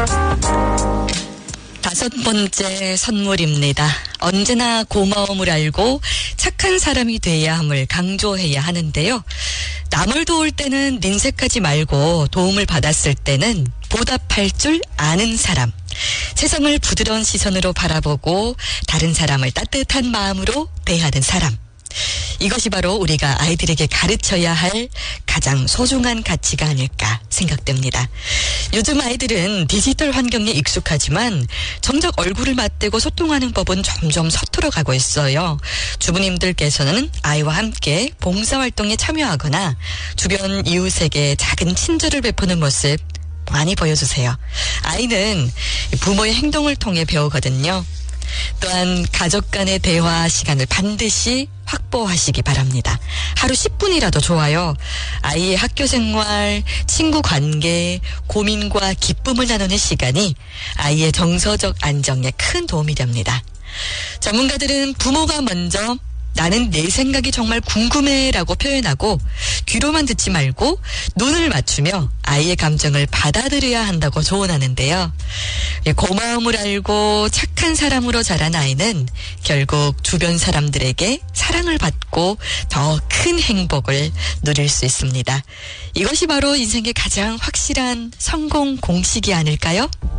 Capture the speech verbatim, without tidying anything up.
다섯 번째 선물입니다. 언제나 고마움을 알고 착한 사람이 돼야 함을 강조해야 하는데요. 남을 도울 때는 닌색하지 말고 도움을 받았을 때는 보답할 줄 아는 사람. 세상을 부드러운 시선으로 바라보고 다른 사람을 따뜻한 마음으로 대하는 사람. 이것이 바로 우리가 아이들에게 가르쳐야 할 가장 소중한 가치가 아닐까 생각됩니다. 요즘 아이들은 디지털 환경에 익숙하지만 정작 얼굴을 맞대고 소통하는 법은 점점 서툴어가고 있어요. 주부님들께서는 아이와 함께 봉사활동에 참여하거나 주변 이웃에게 작은 친절을 베푸는 모습 많이 보여주세요. 아이는 부모의 행동을 통해 배우거든요. 또한 가족 간의 대화 시간을 반드시 확보하시기 바랍니다. 하루 십 분이라도 좋아요. 아이의 학교 생활, 친구 관계, 고민과 기쁨을 나누는 시간이 아이의 정서적 안정에 큰 도움이 됩니다. 전문가들은 부모가 먼저 나는 내 생각이 정말 궁금해 라고 표현하고 귀로만 듣지 말고 눈을 맞추며 아이의 감정을 받아들여야 한다고 조언하는데요. 고마움을 알고 착한 사람으로 자란 아이는 결국 주변 사람들에게 사랑을 받고 더 큰 행복을 누릴 수 있습니다. 이것이 바로 인생의 가장 확실한 성공 공식이 아닐까요?